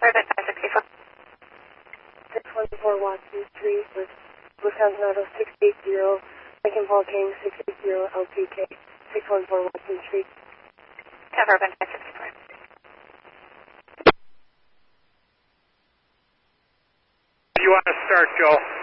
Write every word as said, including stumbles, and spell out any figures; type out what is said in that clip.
Urban five sixty-four. six one four Watson Street with Wisconsin Auto six eight zero, Lincoln Paul King six eight zero L P K, six one four Watson Street. Have Urban five sixty-four. You want to start, Joe?